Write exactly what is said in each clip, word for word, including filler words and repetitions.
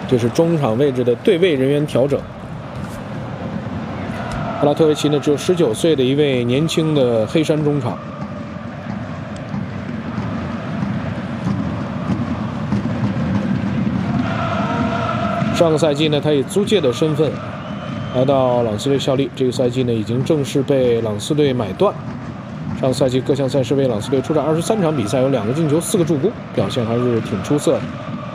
这是中场位置的对位人员调整。布拉特维奇呢，只有十九岁的一位年轻的黑山中场。上个赛季呢，他以租借的身份来到朗斯队效力。这个赛季呢，已经正式被朗斯队买断。上个赛季各项赛事为朗斯队出战二十三场比赛，有两个进球，四个助攻，表现还是挺出色的。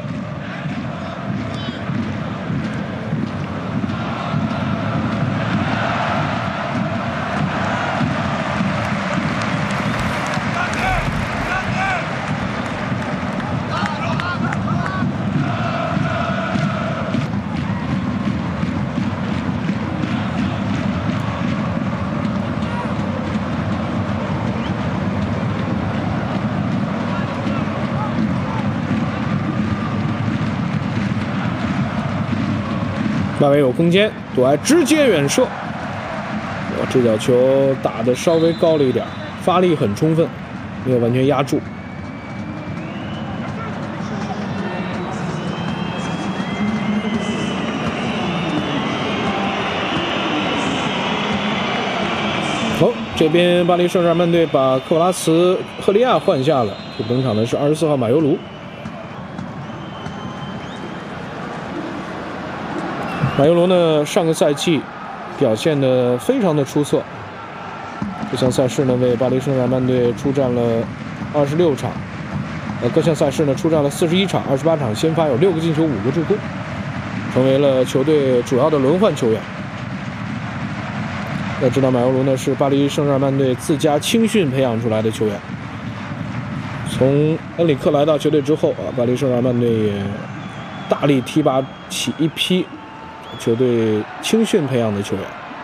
外围有空间，杜埃直接远射。哇，这脚球打得稍微高了一点，发力很充分，没有完全压住。哦，这边巴黎圣日耳曼队把克瓦拉茨、赫利亚换下了，登场的是二十四号马尤卢。马尤罗呢，上个赛季表现得非常的出色。这项赛事呢，为巴黎圣日耳曼队出战了二十六场，呃，各项赛事呢出战了四十一场，二十八场先发，有六个进球，五个助攻，成为了球队主要的轮换球员。要知道，马尤罗呢是巴黎圣日耳曼队自家青训培养出来的球员。从恩里克来到球队之后啊，巴黎圣日耳曼队也大力提拔起一批球队青训培养的球员，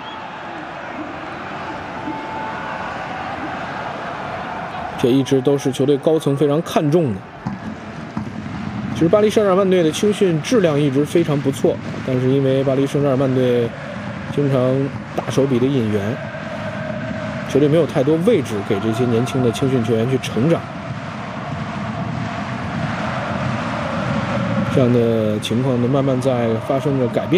这一直都是球队高层非常看重的。其实巴黎圣日耳曼队的青训质量一直非常不错，但是因为巴黎圣日耳曼队经常大手笔的引援，球队没有太多位置给这些年轻的青训球员去成长。这样的情况呢，慢慢在发生着改变。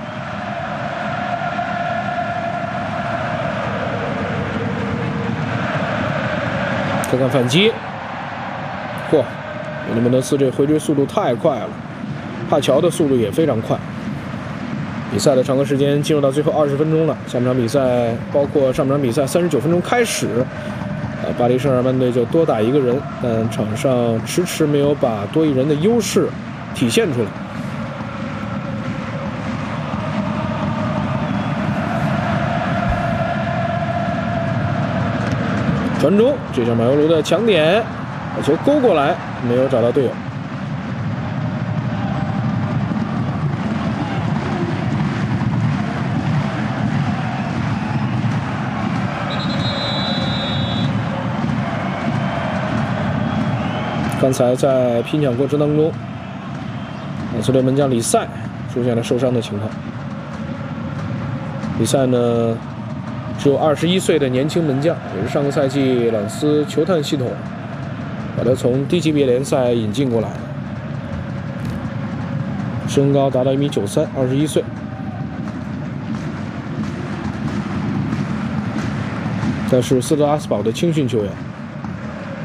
看看反击，嚯！尤尼门德斯这回追速度太快了，帕乔的速度也非常快。比赛的常规时间进入到最后二十分钟了，下半场比赛包括上半场比赛三十九分钟开始，呃，巴黎圣日耳曼队就多打一个人，但场上迟迟没有把多一人的优势体现出来。传中，这下马尤卢的抢点，把球勾过来，没有找到队友。刚才在拼抢过程当中，朗斯队门将里塞出现了受伤的情况。里塞呢，只有二十一岁的年轻门将，也是上个赛季朗斯球探系统把他从低级别联赛引进过来，身高达到一米九三，二十一岁。这是斯特拉斯堡的青训球员。